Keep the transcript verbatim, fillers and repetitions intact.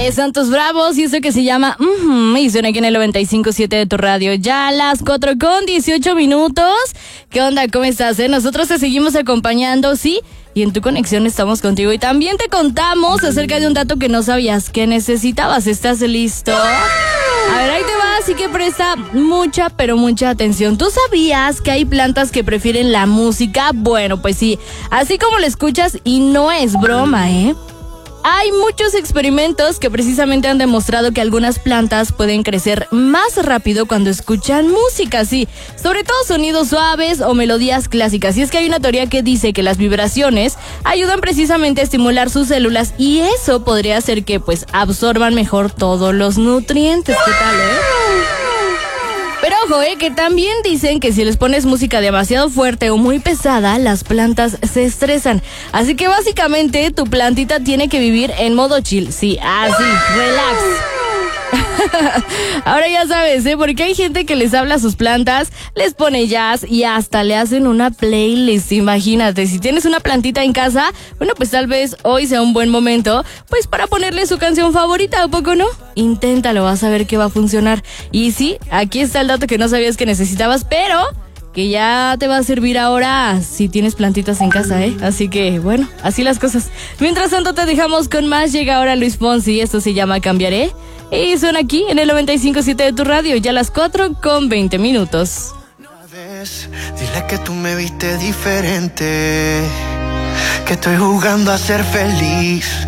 de Santos Bravos y eso que se llama uh-huh, y suena aquí en el noventa y cinco punto siete de tu radio. Ya a las cuatro con dieciocho minutos. ¿Qué onda? ¿Cómo estás? Eh? Nosotros te seguimos acompañando, sí, y en tu conexión estamos contigo. Y también te contamos acerca de un dato que no sabías que necesitabas. ¿Estás listo? A ver, ahí te va, así que presta mucha, pero mucha atención. ¿Tú sabías que hay plantas que prefieren la música? Bueno, pues sí, así como lo escuchas y no es broma, ¿eh? Hay muchos experimentos que precisamente han demostrado que algunas plantas pueden crecer más rápido cuando escuchan música, sí, sobre todo sonidos suaves o melodías clásicas. Y es que hay una teoría que dice que las vibraciones ayudan precisamente a estimular sus células y eso podría hacer que pues absorban mejor todos los nutrientes. ¿Qué tal, eh? Pero ojo, eh, que también dicen que si les pones música demasiado fuerte o muy pesada, las plantas se estresan. Así que básicamente tu plantita tiene que vivir en modo chill. Sí, así, relax. Ahora ya sabes, ¿eh? Porque hay gente que les habla a sus plantas, les pone jazz y hasta le hacen una playlist. Imagínate, si tienes una plantita en casa, bueno, pues tal vez hoy sea un buen momento, pues para ponerle su canción favorita, ¿a poco no? Inténtalo, vas a ver que va a funcionar. Y sí, aquí está el dato que no sabías que necesitabas, pero que ya te va a servir ahora si tienes plantitas en casa, ¿eh? Así que, bueno, así las cosas. Mientras tanto te dejamos con más. Llega ahora Luis Fonsi, esto se llama Cambiaré. Y suena aquí en el noventa y cinco punto siete de tu radio, ya a las cuatro con veinte minutos. Una vez, dile que tú me viste diferente, que estoy jugando a ser feliz.